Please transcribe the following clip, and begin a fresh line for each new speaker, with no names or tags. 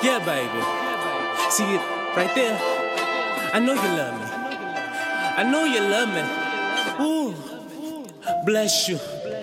Yeah, baby. See it right there? I know you love me. I know you love me. Ooh, bless you.